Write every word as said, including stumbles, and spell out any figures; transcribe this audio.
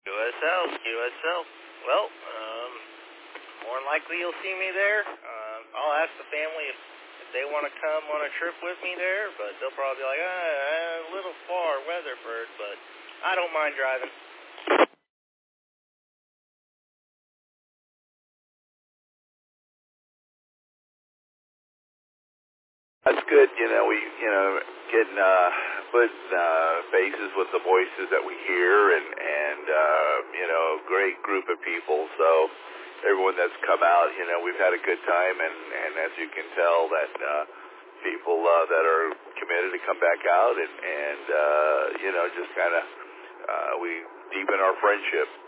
Q S L, Q S L. Well, um, more than likely you'll see me there. Um, I'll ask the family if, if they want to come on a trip with me there, but they'll probably be like, ah, a little far, Weatherford, but I don't mind driving. That's good, you know, we, you know, getting, uh, putting, uh, faces with the voices that we hear and, and, uh, you know, great group of people. So everyone that's come out, you know, we've had a good time and, and as you can tell that, uh, people, uh, that are committed to come back out and, and, uh, you know, just kind of, uh, we deepen our friendship.